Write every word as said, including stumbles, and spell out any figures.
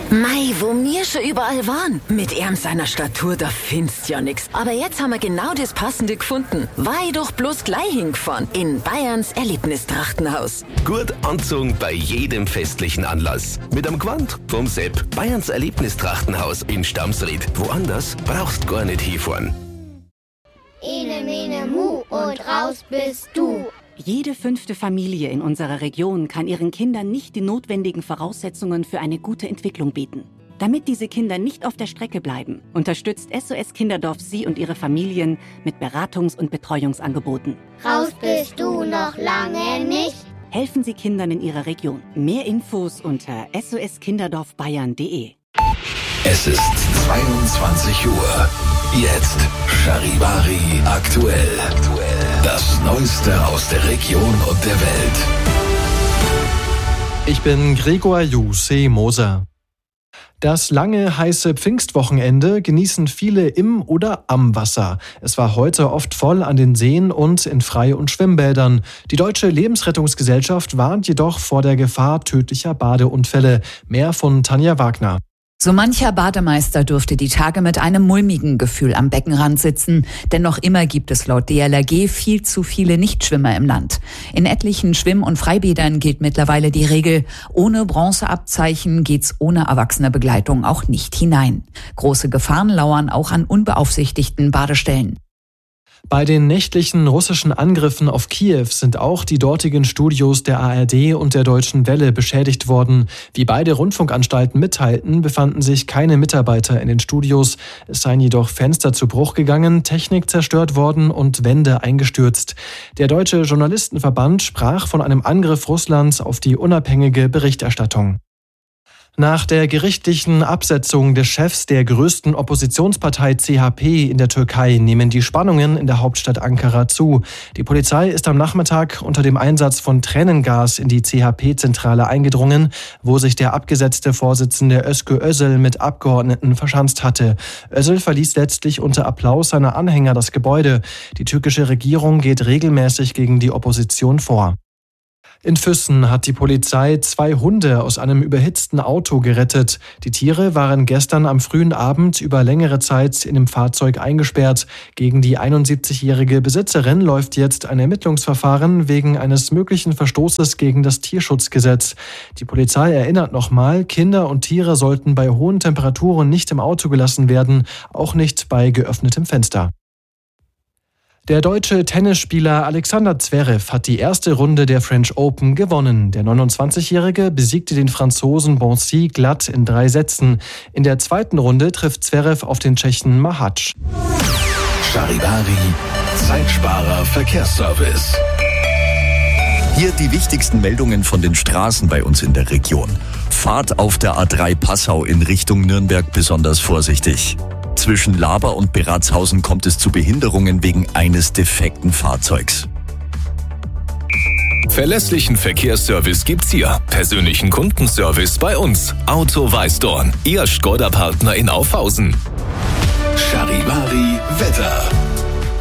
Mei, wo mir schon überall waren. Mit ihm seiner Statur, da findest ja nix. Aber jetzt haben wir genau das Passende gefunden. Weil doch bloß gleich hingefahren. In Bayerns Erlebnistrachtenhaus. Gut anzogen bei jedem festlichen Anlass. Mit am Gewand vom Sepp. Bayerns Erlebnistrachtenhaus in Stamsried. Woanders brauchst gar nicht hinfahren. Ene, mene, mu und raus bist du. Jede fünfte Familie in unserer Region kann ihren Kindern nicht die notwendigen Voraussetzungen für eine gute Entwicklung bieten. Damit diese Kinder nicht auf der Strecke bleiben, unterstützt S O S Kinderdorf Sie und Ihre Familien mit Beratungs- und Betreuungsangeboten. Raus bist du noch lange nicht. Helfen Sie Kindern in Ihrer Region. Mehr Infos unter s o s kinderdorf bayern punkt de. Es ist zweiundzwanzig Uhr. Jetzt Charivari aktuell. Das Neueste aus der Region und der Welt. Ich bin Gregor Jussi Moser. Das lange, heiße Pfingstwochenende genießen viele im oder am Wasser. Es war heute oft voll an den Seen und in Frei- und Schwimmbädern. Die Deutsche Lebensrettungsgesellschaft warnt jedoch vor der Gefahr tödlicher Badeunfälle. Mehr von Tanja Wagner. So mancher Bademeister dürfte die Tage mit einem mulmigen Gefühl am Beckenrand sitzen, denn noch immer gibt es laut D L R G viel zu viele Nichtschwimmer im Land. In etlichen Schwimm- und Freibädern gilt mittlerweile die Regel, ohne Bronzeabzeichen geht's ohne erwachsene Begleitung auch nicht hinein. Große Gefahren lauern auch an unbeaufsichtigten Badestellen. Bei den nächtlichen russischen Angriffen auf Kiew sind auch die dortigen Studios der A R D und der Deutschen Welle beschädigt worden. Wie beide Rundfunkanstalten mitteilten, befanden sich keine Mitarbeiter in den Studios. Es seien jedoch Fenster zu Bruch gegangen, Technik zerstört worden und Wände eingestürzt. Der Deutsche Journalistenverband sprach von einem Angriff Russlands auf die unabhängige Berichterstattung. Nach der gerichtlichen Absetzung des Chefs der größten Oppositionspartei C H P in der Türkei nehmen die Spannungen in der Hauptstadt Ankara zu. Die Polizei ist am Nachmittag unter dem Einsatz von Tränengas in die C H P-Zentrale eingedrungen, wo sich der abgesetzte Vorsitzende Özgür Özel mit Abgeordneten verschanzt hatte. Özel verließ letztlich unter Applaus seiner Anhänger das Gebäude. Die türkische Regierung geht regelmäßig gegen die Opposition vor. In Füssen hat die Polizei zwei Hunde aus einem überhitzten Auto gerettet. Die Tiere waren gestern am frühen Abend über längere Zeit in dem Fahrzeug eingesperrt. Gegen die einundsiebzigjährige Besitzerin läuft jetzt ein Ermittlungsverfahren wegen eines möglichen Verstoßes gegen das Tierschutzgesetz. Die Polizei erinnert nochmal, Kinder und Tiere sollten bei hohen Temperaturen nicht im Auto gelassen werden, auch nicht bei geöffnetem Fenster. Der deutsche Tennisspieler Alexander Zverev hat die erste Runde der French Open gewonnen. Der neunundzwanzigjährige besiegte den Franzosen Boncy glatt in drei Sätzen. In der zweiten Runde trifft Zverev auf den Tschechen Mahac. Charivari, Zeitsparer Verkehrsservice. Hier die wichtigsten Meldungen von den Straßen bei uns in der Region. Fahrt auf der A drei Passau in Richtung Nürnberg besonders vorsichtig. Zwischen Laber und Beratshausen kommt es zu Behinderungen wegen eines defekten Fahrzeugs. Verlässlichen Verkehrsservice gibt's hier. Persönlichen Kundenservice bei uns. Auto Weißdorn, Ihr Skoda-Partner in Aufhausen. Charivari Wetter.